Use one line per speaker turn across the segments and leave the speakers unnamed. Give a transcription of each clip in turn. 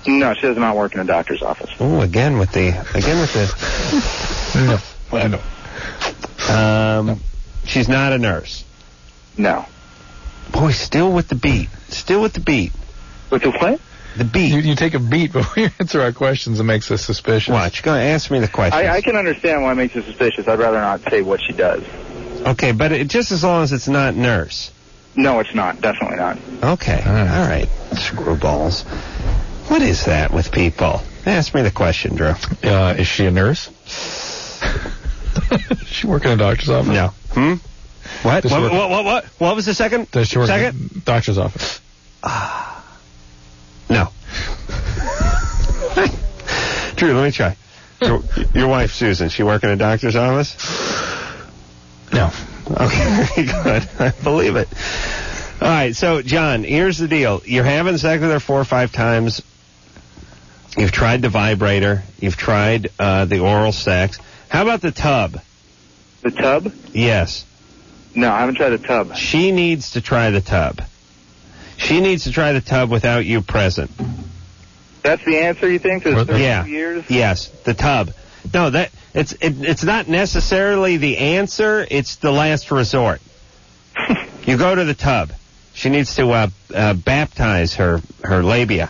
No, she does not work in a doctor's office.
Oh, again with the.
No, I know.
She's not a nurse.
No.
Boy, still with the beat.
With the what?
The beat.
You take a beat before you answer our questions and makes us suspicious.
Watch. Go ask me the question.
I can understand why it makes you suspicious. I'd rather not say what she does.
Okay, but just as long as it's not nurse.
No, it's not. Definitely not.
Okay. All right. Screwballs. What is that with people? Ask me the question, Drew.
Is she a nurse? Does she work in a doctor's office?
No. What? What was the second?
Does she work in a doctor's office?
No. Drew, let me try. Your wife, Susan, she work in a doctor's office?
No.
Okay, very good. I believe it. All right, so, John, here's the deal. You're having sex with her 4 or 5 times. You've tried the vibrator. You've tried the oral sex. How about the tub?
The tub?
Yes.
No, I haven't tried the tub.
She needs to try the tub. She needs to try the tub without you present.
That's the answer, you think? To 32 years?
Yes, the tub. No, it's not necessarily the answer. It's the last resort. You go to the tub. She needs to baptize her labia.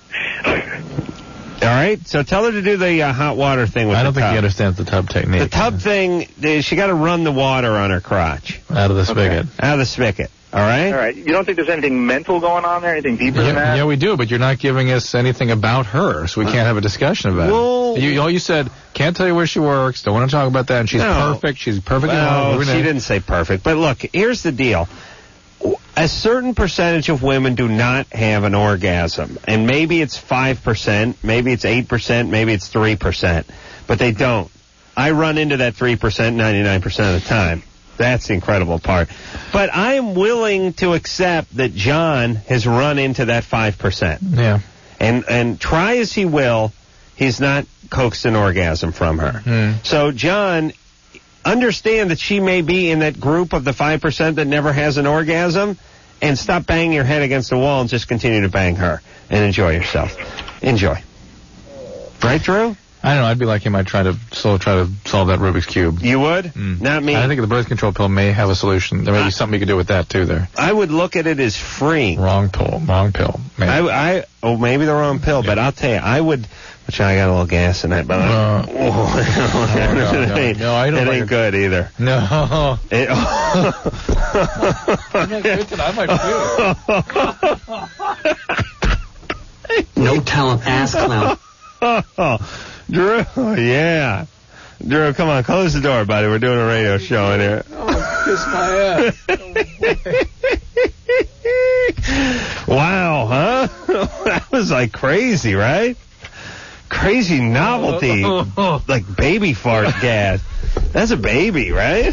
All right? So tell her to do the hot water thing with the tub.
I don't think he understands the tub technique.
The tub thing, she got to run the water on her crotch.
Out of the spigot.
Okay.
Out of the spigot. All right?
All right. You don't think there's anything mental going on there? Anything deeper than that?
Yeah, we do, but you're not giving us anything about her, so we can't have a discussion about it. All you said, can't tell you where she works, don't want to talk about that, and she's perfect. She's perfect.
No, she didn't say perfect. But look, here's the deal. A certain percentage of women do not have an orgasm. And maybe it's 5%, maybe it's 8%, maybe it's 3%. But they don't. I run into that 3% 99% of the time. That's the incredible part. But I am willing to accept that John has run into that 5%.
Yeah.
And try as he will, he's not coaxed an orgasm from her. So, John, understand that she may be in that group of the 5% that never has an orgasm, and stop banging your head against the wall and just continue to bang her and enjoy yourself. Enjoy. Right, Drew?
I don't know. I'd be like him. I'd try to solve that Rubik's Cube.
You would? Not me.
I think the birth control pill may have a solution. There may be something you could do with that, too, there.
I would look at it as freeing.
Wrong pill.
Maybe. Maybe the wrong pill, but I'll tell you, I would... Which I got a little gas in that, but
no, I don't.
It ain't good either.
No.
No talent, ass clown.
Drew, yeah. Drew, come on, close the door, buddy. We're doing a radio show in here.
Oh, kiss my ass.
Wow, huh? That was like crazy, right? Crazy novelty, like baby fart gas. That's a baby, right?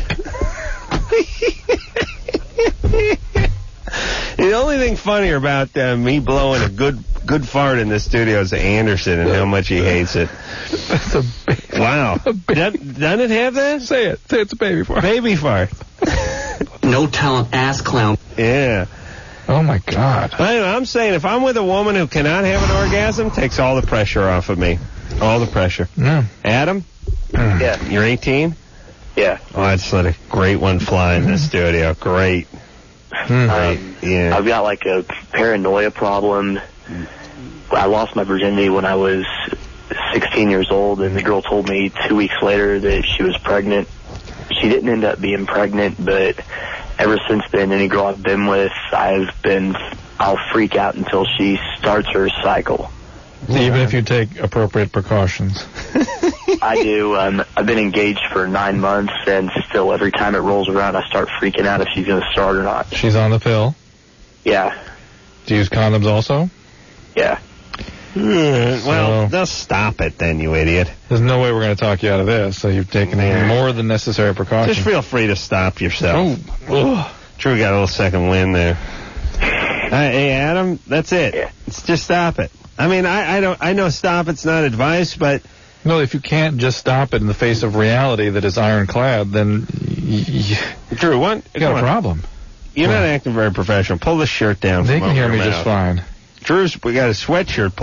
The only thing funnier about me blowing a good fart in the studio is Anderson and how much he hates it.
That's a baby.
Wow. Doesn't it have that?
Say it. Say it's a baby fart.
Baby fart.
No talent, ass clown.
Yeah.
Oh, my God.
I'm saying if I'm with a woman who cannot have an orgasm, takes all the pressure off of me. All the pressure.
Yeah.
Adam?
Yeah.
You're 18?
Yeah.
Oh, I just let a great one fly in the studio. Great. Yeah.
I've got like a paranoia problem. I lost my virginity when I was 16 years old, and the girl told me 2 weeks later that she was pregnant. She didn't end up being pregnant, but ever since then, any girl I've been with, I'll freak out until she starts her cycle.
Even if you take appropriate precautions.
I do. I've been engaged for 9 months, and still every time it rolls around, I start freaking out if she's going to start or not.
She's on the pill?
Yeah.
Do you use condoms also?
Yeah.
Well, just stop it then, you idiot.
There's no way we're going to talk you out of this, so you've taken more than necessary precautions.
Just feel free to stop yourself. Drew got a little second wind there. Hey, Adam, that's it.
Yeah.
Just stop it. I mean, I know stop it's not advice, but...
No, if you can't just stop it in the face of reality that is ironclad, then...
Drew, what?
You got a problem.
You're not acting very professional. Pull the shirt down.
They can hear me just fine.
Drew's, we got a sweatshirt.